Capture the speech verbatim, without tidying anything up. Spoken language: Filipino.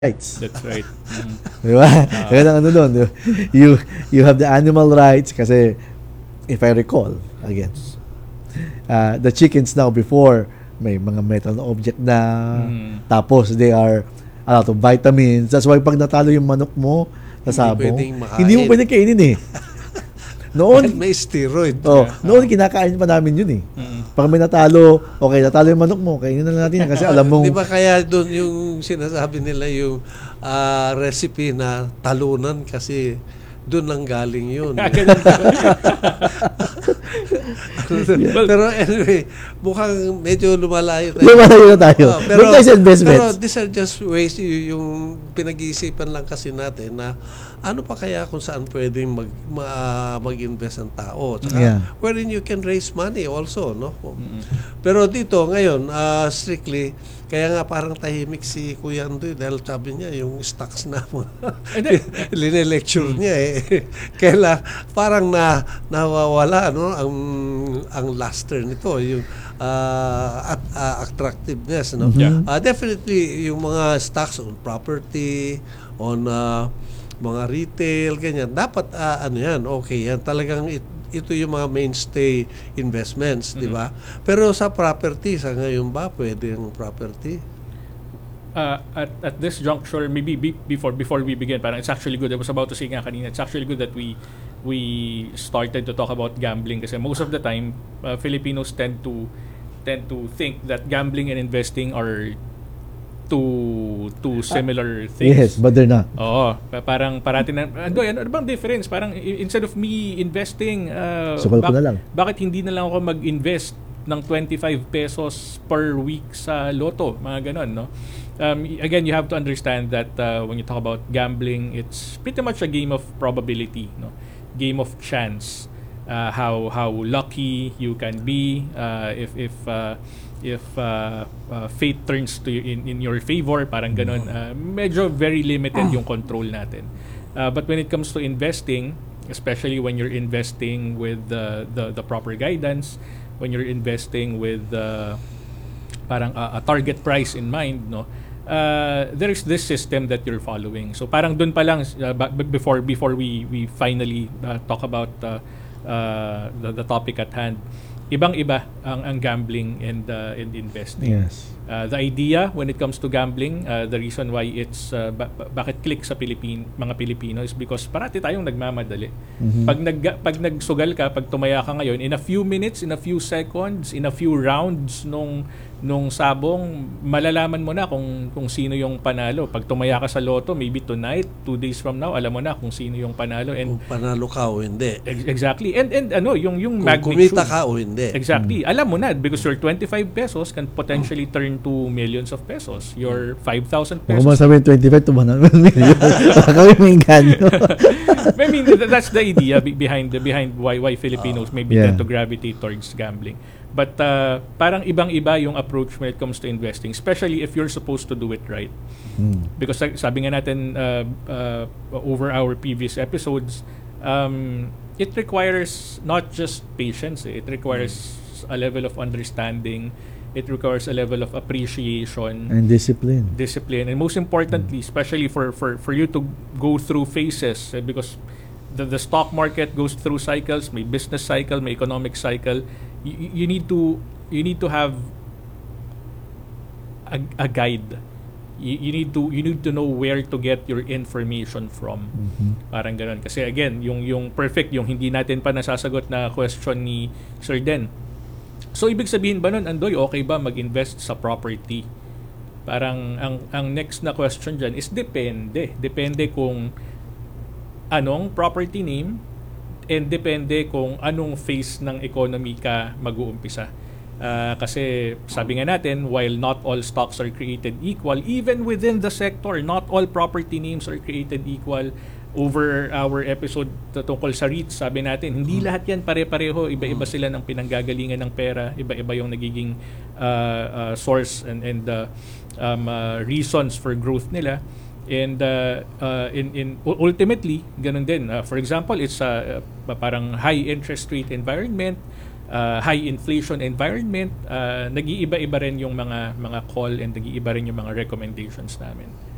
rights. That's right. Mm. Di ba? Uh, Kaya ano doon, you, you have the animal rights kasi, if I recall, again, uh, the chickens now before, may mga metal na object na, mm. tapos they are a lot of vitamins. That's why pag natalo yung manok mo, nasabong, hindi mo pwedeng kainin eh. Noon, may steroid. Oh, yeah. Noon kinakain pa namin yun eh. Mm-hmm. Pag may natalo, okay, natalo yung manok mo, kainin na natin kasi alam mo. Di ba kaya doon yung sinasabi nila yung uh, recipe na talunan kasi doon lang galing yun. Pero anyway, mukhang medyo lumalayo tayo. Lumalayo na tayo. Uh, pero, pero these are just ways yung pinag-iisipan lang kasi natin na ano pa kaya kung saan pwedeng mag, ma, mag-invest ang tao. Tsaka, yeah. wherein you can raise money also, no? Mm-hmm. Pero dito, ngayon, uh, strictly, kaya nga parang tahimik si Kuya Andoy dahil sabi niya, yung stocks na mo, line-lecture niya eh. Kaya parang na, nawawala, no? Ang, ang luster nito, yung uh, at, uh, attractiveness, no? Yeah. Uh, definitely, yung mga stocks on property, on uh, mga retail, ganyan. Dapat, uh, ano yan, okay yan. Talagang it, ito yung mga mainstay investments, mm-hmm. di ba? Pero sa property, sa ngayon ba, pwede yung property? Uh, at, at this juncture, maybe be, before before we begin, parang it's actually good. I was about to say nga kanina, it's actually good that we we started to talk about gambling kasi most of the time, uh, Filipinos tend to tend to think that gambling and investing are two two similar things. Yes, but they're not. Oo, parang parati na ano, ano bang difference? Parang instead of me investing, uh, Sukal ko bak- na lang. bakit hindi na lang ako mag-invest ng twenty-five pesos per week sa loto? Mga ganon, no? Um, again, you have to understand that uh, when you talk about gambling, it's pretty much a game of probability, no? Game of chance. Uh, how how lucky you can be uh, if if uh, if uh, uh, fate turns to you in in your favor, parang ganun. Uh, medyo very limited yung control natin. Uh, but when it comes to investing, especially when you're investing with the the, the proper guidance, when you're investing with uh, parang a, a target price in mind, no, uh, there's this system that you're following. So parang dun pa lang uh, before before we we finally uh, talk about uh, uh, the, the topic at hand. Ibang-iba ang, ang gambling and, uh, and investing. Yes. Uh, the idea when it comes to gambling, uh, the reason why it's uh, ba- bakit click sa Pilipin mga Pilipino is because parati tayong nagmamadali. Mm-hmm. Pag nag pag nagsugal ka, pag tumaya ka ngayon, in a few minutes, in a few seconds, in a few rounds nung nung sabong, malalaman mo na kung kung sino yung panalo. Pag tumaya ka sa loto, maybe tonight, two days from now, alam mo na kung sino yung panalo. And kung panalo ka o hindi. Ex- exactly. And and ano, yung yung kung magnitude. kumita ka o hindi. Exactly. Mm. Alam mo na because your twenty-five pesos can potentially turn to millions of pesos. Your five thousand pesos. Kung masabi twenty-five to one hundred million. Kami may ganyo. I mean, that's the idea behind the behind why why Filipinos uh, maybe yeah. tend to gravitate towards gambling. But uh, parang ibang-iba yung approach when it comes to investing, especially if you're supposed to do it right. Mm. Because sabi nga natin uh, uh, over our previous episodes, um, it requires not just patience, eh. It requires mm. a level of understanding. It requires a level of appreciation and discipline. Discipline, and most importantly, mm. especially for, for, for you to go through phases, eh, because the the stock market goes through cycles. May business cycle, may economic cycle. You, you need to you need to have a, a guide. You, you need to you need to know where to get your information from. Mm-hmm. Parang ganoon. Kasi again, yung yung perfect, yung hindi natin pa nasasagot na question ni Sir Den. So ibig sabihin ba nun, Andoy, okay ba mag-invest sa property? Parang ang ang next na question diyan is depende. Depende kung anong property name and depende kung anong phase ng economy ka mag-uumpisa. Uh, kasi sabi nga natin, while not all stocks are created equal, even within the sector, not all property names are created equal. Over our episode tungkol sa REITs, sabi natin, hindi lahat yan pare-pareho. Iba-iba sila ng pinanggagalingan ng pera. Iba-iba yung nagiging uh, uh, source and, and uh, um, uh, reasons for growth nila. And uh, uh, in in ultimately ganun din. Uh, for example, it's a uh, parang high interest rate environment, uh, high inflation environment. Uh, nag-iiba-iba rin yung mga mga call and nag-iiba rin yung mga recommendations namin.